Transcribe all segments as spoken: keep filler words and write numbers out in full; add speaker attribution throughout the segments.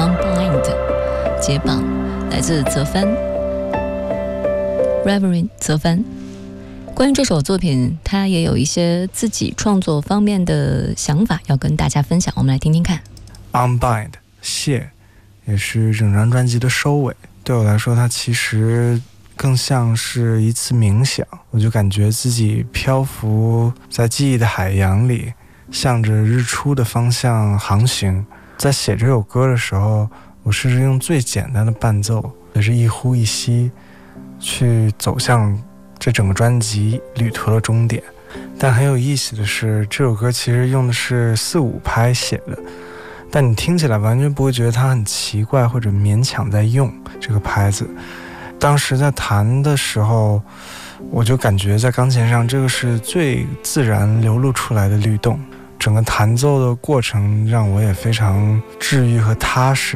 Speaker 1: Unbind 解绑，来自泽帆 Reverend 泽帆。关于这首作品，他也有一些自己创作方面的想法要跟大家分享，我们来听听看。
Speaker 2: Unbind 谢也是整张专辑的收尾，对我来说它其实更像是一次冥想，我就感觉自己漂浮在记忆的海洋里，向着日出的方向航行。在写这首歌的时候，我试着用最简单的伴奏，也是一呼一吸，去走向这整个专辑旅途的终点。但很有意思的是，这首歌其实用的是四五拍写的，但你听起来完全不会觉得它很奇怪或者勉强在用这个拍子。当时在弹的时候，我就感觉在钢琴上这个是最自然流露出来的律动，整个弹奏的过程让我也非常治愈和踏实。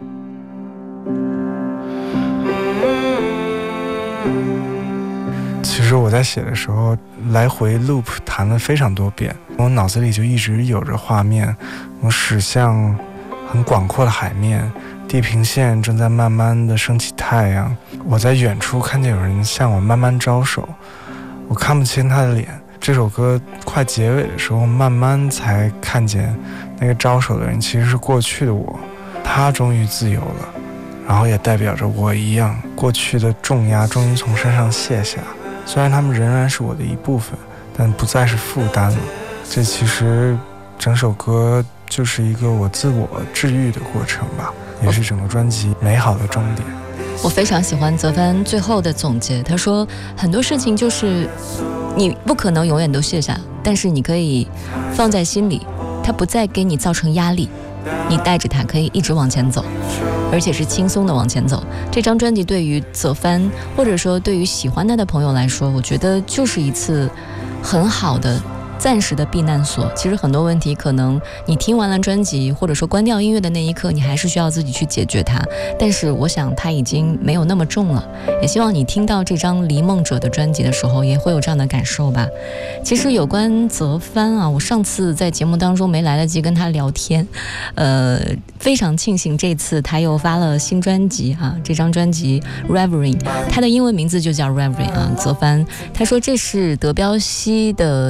Speaker 2: 其实我在写的时候来回 loop 弹了非常多遍，我脑子里就一直有着画面，我驶向很广阔的海面，地平线正在慢慢的升起太阳，我在远处看见有人向我慢慢招手，我看不清他的脸。这首歌快结尾的时候，慢慢才看见那个招手的人其实是过去的我，他终于自由了，然后也代表着我一样，过去的重压终于从身上卸下，虽然他们仍然是我的一部分，但不再是负担了。这其实整首歌就是一个我自我治愈的过程吧，也是整个专辑美好的终点。
Speaker 1: 我非常喜欢泽帆最后的总结，他说很多事情就是你不可能永远都卸下，但是你可以放在心里，它不再给你造成压力，你带着它可以一直往前走，而且是轻松的往前走。这张专辑对于泽帆或者说对于喜欢他的朋友来说，我觉得就是一次很好的暂时的避难所。其实很多问题可能你听完了专辑或者说关掉音乐的那一刻，你还是需要自己去解决它，但是我想它已经没有那么重了。也希望你听到这张离梦者的专辑的时候也会有这样的感受吧。其实有关泽帆啊，我上次在节目当中没来得及跟他聊天，呃，非常庆幸这次他又发了新专辑啊，这张专辑 Reverend 他的英文名字就叫 Reverend 啊，泽帆。他说这是德彪西的